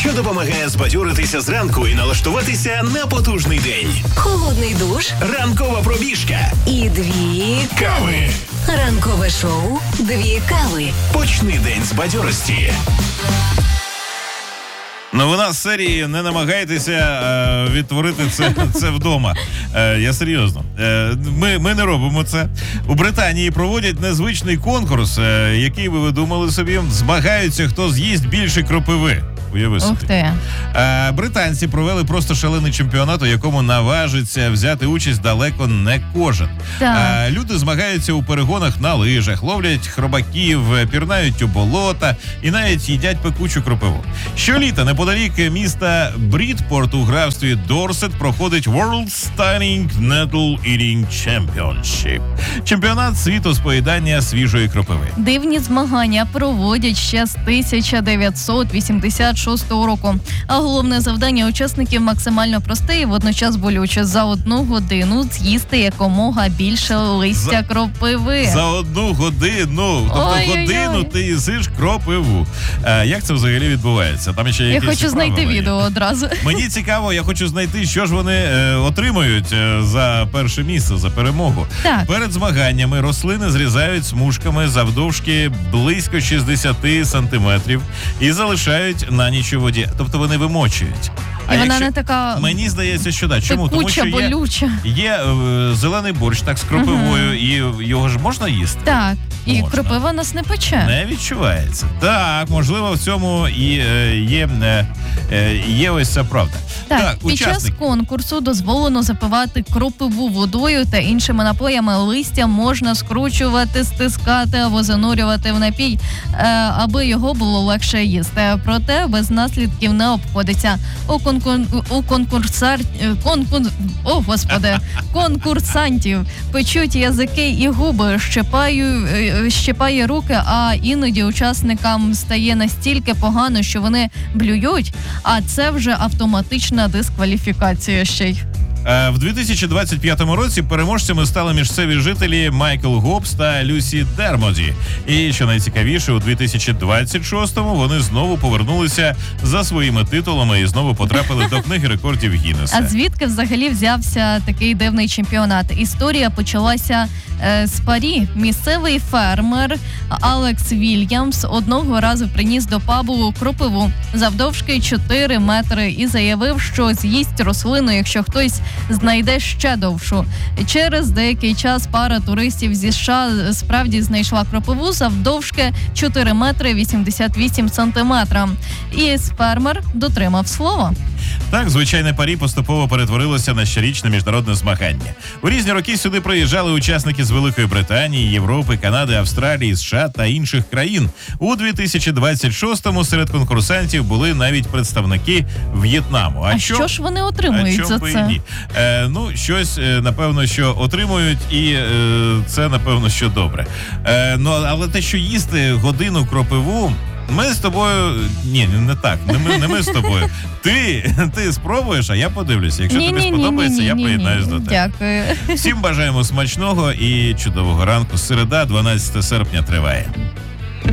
що допомагає збадьоритися зранку і налаштуватися на потужний день. Холодний душ, Ранкова пробіжка і 2 кави. Ранкове шоу «2 кави». Почни день з бадьорості. Новина з серії «Не намагайтеся відтворити це вдома». Я серйозно. Ми не робимо це. У Британії проводять незвичний конкурс, який, ви думали собі, змагаються, хто з'їсть більше кропиви. Уяви собі. Ух ти. Британці провели просто шалений чемпіонат, у якому наважиться взяти участь далеко не кожен. Люди змагаються у перегонах на лижах, ловлять хробаків, пірнають у болота і навіть їдять пекучу кропиву. Щоліта неподалік міста Брідпорт у графстві Дорсет проходить World Stunning Nettle Eating Championship. Чемпіонат світу з поїдання свіжої кропиви. Дивні змагання проводять ще з 1986 року. А головне завдання учасників максимально просте і водночас болюче. За 1 годину з'їсти якомога більше листя кропиви. За 1 годину? Тобто годину ти їсиш кропиву. Як це взагалі відбувається? Там ще я хочу знайти відео одразу. Мені цікаво, я хочу знайти, що ж вони отримують за перше місце, за перемогу. Так. Перед змаганнями рослини зрізають смужками завдовжки близько 60 сантиметрів і залишають на ніч у воді. Тобто вони вимочують. І вона не така... Мені здається, що так. Чому? Тому що болюча. Є зелений борщ так з кропивою, і його ж можна їсти? Так. І можна. кропива нас не пече. Не відчувається. Так, можливо, в цьому і є ось ця правда. Так, під час конкурсу дозволено запивати кропиву водою та іншими напоями. Листя можна скручувати, стискати або занурювати в напій, аби його було легше їсти. Проте без наслідків не обходиться. Конкурсантів печуть язики і губи, щипає руки, а іноді учасникам стає настільки погано, що вони блюють, а це вже автоматична дискваліфікація ще й. В 2025 році переможцями стали місцеві жителі Майкл Гобс та Люсі Дермоді. І, що найцікавіше, у 2026-му вони знову повернулися за своїми титулами і знову потрапили до книги рекордів Гіннеса. А звідки взагалі взявся такий дивний чемпіонат? Історія почалася з Парі. Місцевий фермер Алекс Вільямс одного разу приніс до пабу кропиву завдовжки 4 метри і заявив, що з'їсть рослину, якщо хтось знайде ще довшу. Через деякий час пара туристів зі США справді знайшла кропиву завдовжки 4 метри 88 сантиметра. І фермер дотримав слова. Так, звичайне Парі поступово перетворилося на щорічне міжнародне змагання. У різні роки сюди приїжджали учасники з Великої Британії, Європи, Канади, Австралії, США та інших країн. У 2026-му серед конкурсантів були навіть представники В'єтнаму. А що ж вони отримують за це? Щось, напевно, що отримують, і це, напевно, що добре. Але те, що їсти годину кропиву, ми з тобою... Ні, не так. Не ми з тобою. Ти спробуєш, а я подивлюся. Якщо тобі сподобається, я приєднаюсь до тебе. Дякую. Всім бажаємо смачного і чудового ранку. Середа, 12 серпня триває.